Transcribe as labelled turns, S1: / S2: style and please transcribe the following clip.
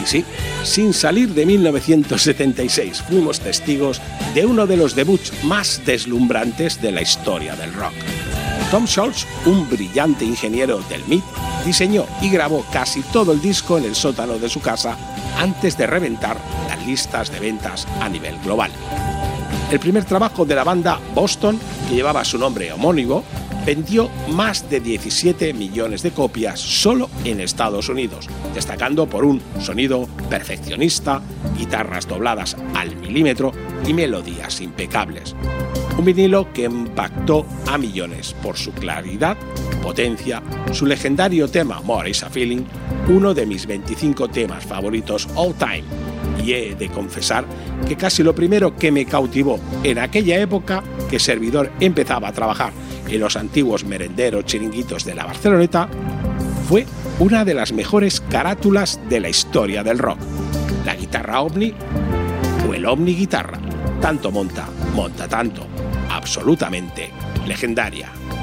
S1: sí, sin salir de 1976, fuimos testigos de uno de los debuts más deslumbrantes de la historia del rock. Tom Scholz, un brillante ingeniero del MIT, diseñó y grabó casi todo el disco en el sótano de su casa antes de reventar las listas de ventas a nivel global. El primer trabajo de la banda, Boston, que llevaba su nombre homónimo, vendió más de 17 millones de copias solo en Estados Unidos, destacando por un sonido perfeccionista, guitarras dobladas al milímetro y melodías impecables. Un vinilo que impactó a millones por su claridad, potencia, su legendario tema More Is a Feeling, uno de mis 25 temas favoritos all time. Y he de confesar que casi lo primero que me cautivó en aquella época que Servidor empezaba a trabajar en los antiguos merenderos chiringuitos de la Barceloneta fue una de las mejores carátulas de la historia del rock. La guitarra Omni o el Omni guitarra. Tanto monta tanto. Absolutamente legendaria.